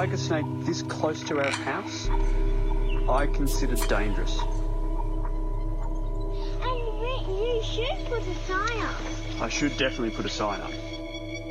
tiger snake this close to our house, I consider dangerous. And you should put a sign up. I should definitely put a sign up.